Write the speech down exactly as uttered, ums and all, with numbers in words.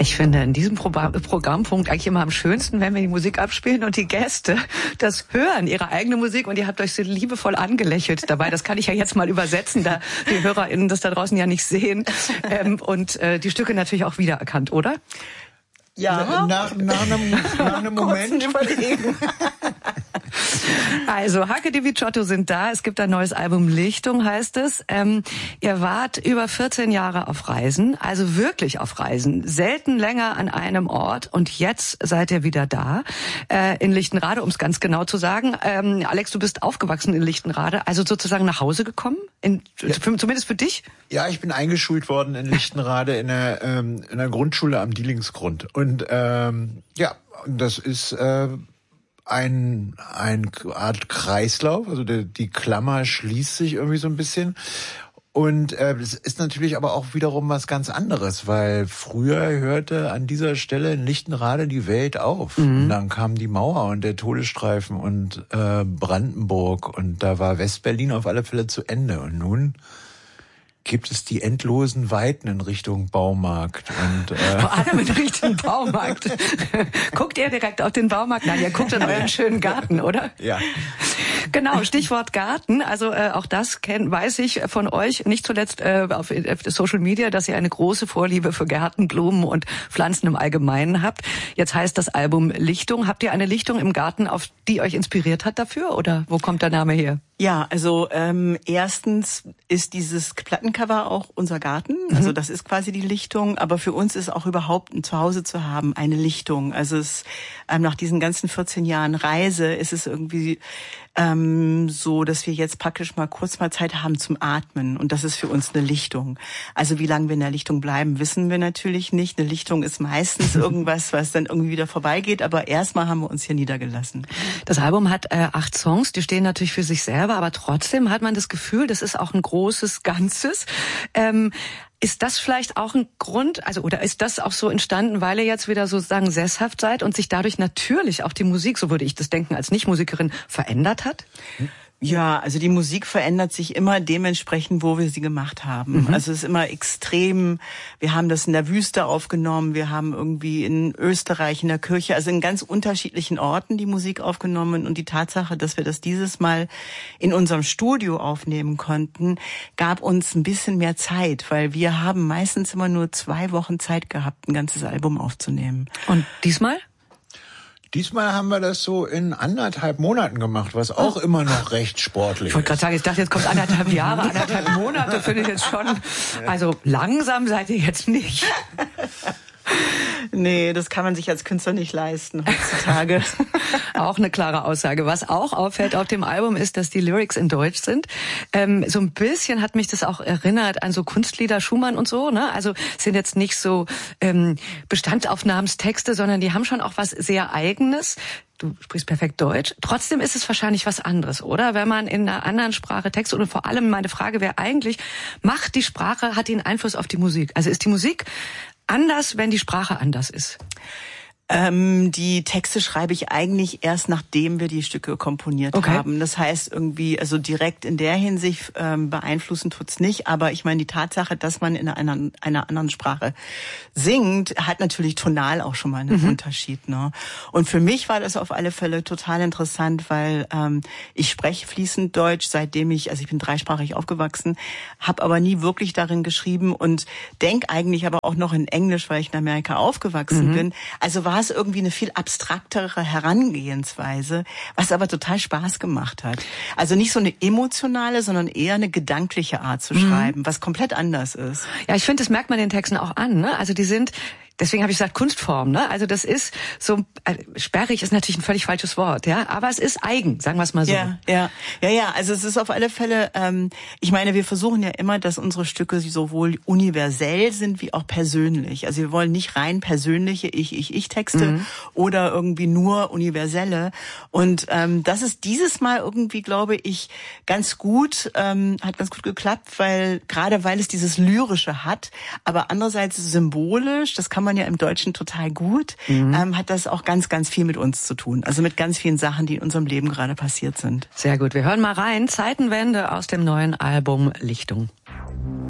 Ich finde in diesem Pro- Programmpunkt eigentlich immer am schönsten, wenn wir die Musik abspielen und die Gäste das hören, ihre eigene Musik, und ihr habt euch so liebevoll angelächelt dabei. Das kann ich ja jetzt mal übersetzen, da die HörerInnen das da draußen ja nicht sehen. Ähm, und äh, die Stücke natürlich auch wiedererkannt, oder? Ja. Nach, nach einem, nach einem Moment. Überlegen. Also, Hacke di Viciotto sind da. Es gibt ein neues Album, Lichtung heißt es. Ähm, ihr wart über vierzehn Jahre auf Reisen, also wirklich auf Reisen. Selten länger an einem Ort, und jetzt seid ihr wieder da. Äh, in Lichtenrade, um es ganz genau zu sagen. Ähm, Alex, du bist aufgewachsen in Lichtenrade, also sozusagen nach Hause gekommen? In, ja. für, zumindest für dich? Ja, ich bin eingeschult worden in Lichtenrade in der, ähm, in der Grundschule am Dielingsgrund. Und ähm, ja, das ist... Äh, Ein, ein Art Kreislauf, also die, die Klammer schließt sich irgendwie so ein bisschen. Und äh, es ist natürlich aber auch wiederum was ganz anderes, weil früher hörte an dieser Stelle in Lichtenrade die Welt auf. Mhm. Und dann kam die Mauer und der Todesstreifen und äh, Brandenburg, und da war Westberlin auf alle Fälle zu Ende. Und nun gibt es die endlosen Weiten in Richtung Baumarkt. Und, äh vor allem in Richtung Baumarkt. Guckt ihr direkt auf den Baumarkt? Nein, ihr guckt in euren schönen Garten, oder? Ja. Genau, Stichwort Garten. Also äh, auch das kenn, weiß ich von euch, nicht zuletzt äh, auf, auf Social Media, dass ihr eine große Vorliebe für Gärten, Blumen und Pflanzen im Allgemeinen habt. Jetzt heißt das Album Lichtung. Habt ihr eine Lichtung im Garten, auf die euch inspiriert hat dafür? Oder wo kommt der Name her? Ja, also ähm, erstens ist dieses Plattencover auch unser Garten. Also das ist quasi die Lichtung. Aber für uns ist auch überhaupt ein Zuhause zu haben eine Lichtung. Also es, ähm, nach diesen ganzen vierzehn Jahren Reise ist es irgendwie ähm, so, dass wir jetzt praktisch mal kurz mal Zeit haben zum Atmen. Und das ist für uns eine Lichtung. Also wie lange wir in der Lichtung bleiben, wissen wir natürlich nicht. Eine Lichtung ist meistens irgendwas, was dann irgendwie wieder vorbeigeht. Aber erstmal haben wir uns hier niedergelassen. Das Album hat äh, acht Songs, die stehen natürlich für sich selber. Aber trotzdem hat man das Gefühl, das ist auch ein großes Ganzes. Ähm, ist das vielleicht auch ein Grund, also oder ist das auch so entstanden, weil ihr jetzt wieder sozusagen sesshaft seid und sich dadurch natürlich auch die Musik, so würde ich das denken, als Nichtmusikerin verändert hat? Hm? Ja, also die Musik verändert sich immer dementsprechend, wo wir sie gemacht haben. Mhm. Also es ist immer extrem. Wir haben das in der Wüste aufgenommen, wir haben irgendwie in Österreich in der Kirche, also in ganz unterschiedlichen Orten die Musik aufgenommen. Und die Tatsache, dass wir das dieses Mal in unserem Studio aufnehmen konnten, gab uns ein bisschen mehr Zeit, weil wir haben meistens immer nur zwei Wochen Zeit gehabt, ein ganzes Album aufzunehmen. Und diesmal? Diesmal haben wir das so in anderthalb Monaten gemacht, was auch oh. immer noch recht sportlich ist. Ich wollte gerade sagen, ich dachte, jetzt kommt anderthalb Jahre, anderthalb Monate, finde ich jetzt schon. Also langsam seid ihr jetzt nicht. Nee, das kann man sich als Künstler nicht leisten heutzutage. Auch eine klare Aussage. Was auch auffällt auf dem Album ist, dass die Lyrics in Deutsch sind. Ähm, so ein bisschen hat mich das auch erinnert an so Kunstlieder Schumann und so. Ne? Also sind jetzt nicht so ähm, Bestandsaufnahmstexte, sondern die haben schon auch was sehr Eigenes. Du sprichst perfekt Deutsch. Trotzdem ist es wahrscheinlich was anderes, oder? Wenn man in einer anderen Sprache Texte, und vor allem meine Frage wäre eigentlich, macht die Sprache, hat die einen Einfluss auf die Musik? Also ist die Musik anders, wenn die Sprache anders ist? Ähm, die Texte schreibe ich eigentlich erst, nachdem wir die Stücke komponiert okay. haben. Das heißt irgendwie, also direkt in der Hinsicht ähm, beeinflussen tut's nicht. Aber ich meine, die Tatsache, dass man in einer, einer anderen Sprache singt, hat natürlich tonal auch schon mal einen mhm. Unterschied. Ne? Und für mich war das auf alle Fälle total interessant, weil ähm, ich spreche fließend Deutsch, seitdem ich, also ich bin dreisprachig aufgewachsen, habe aber nie wirklich darin geschrieben und denk eigentlich aber auch noch in Englisch, weil ich in Amerika aufgewachsen mhm. bin. Also war es irgendwie eine viel abstraktere Herangehensweise, was aber total Spaß gemacht hat. Also nicht so eine emotionale, sondern eher eine gedankliche Art zu schreiben, mhm. was komplett anders ist. Ja, ich finde, das merkt man den Texten auch an. Ne? Also die sind... Deswegen habe ich gesagt Kunstform, ne? Also das ist so äh, sperrig ist natürlich ein völlig falsches Wort, ja, aber es ist eigen, sagen wir es mal so. Ja, ja, ja, ja. Also es ist auf alle Fälle. Ähm, ich meine, wir versuchen ja immer, dass unsere Stücke sowohl universell sind wie auch persönlich. Also wir wollen nicht rein persönliche Ich, Ich, Ich Texte mhm. oder irgendwie nur universelle. Und ähm, das ist dieses Mal irgendwie, glaube ich, ganz gut, ähm, hat ganz gut geklappt, weil gerade weil es dieses Lyrische hat, aber andererseits symbolisch. Das kann man ja im Deutschen total gut, mhm. ähm, hat das auch ganz, ganz viel mit uns zu tun. Also mit ganz vielen Sachen, die in unserem Leben gerade passiert sind. Sehr gut. Wir hören mal rein. Zeitenwende aus dem neuen Album Lichtung.